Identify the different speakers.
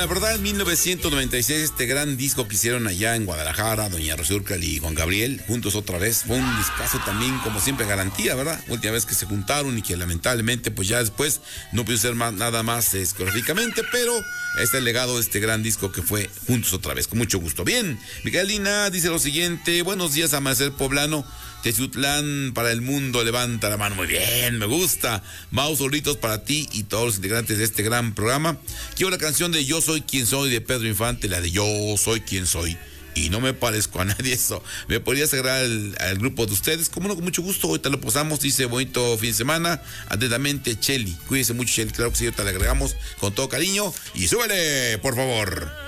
Speaker 1: verdad, en 1996, este gran disco que hicieron allá en Guadalajara, doña Rocío Dúrcal y Juan Gabriel, juntos otra vez, fue un discazo también, como siempre, garantía, ¿verdad? Última vez que se juntaron y que lamentablemente, pues ya después no pudo ser nada más discográficamente, pero este es el legado de este gran disco que fue juntos otra vez, con mucho gusto. Bien, Miguelina dice lo siguiente: buenos días, Amanecer Poblano. Teciutlán para el mundo, levanta la mano. Muy bien, me gusta. Mau, solitos para ti y todos los integrantes de este gran programa. Quiero la canción de Yo Soy Quien Soy de Pedro Infante, la de Yo Soy Quien Soy y no me parezco a nadie. Eso, ¿me podrías agregar al grupo de ustedes? Como no, con mucho gusto. Ahorita lo posamos. Dice: bonito fin de semana. Atentamente, Cheli. Cuídese mucho, Cheli. Claro que sí, ahorita le agregamos con todo cariño. Y súbele, por favor.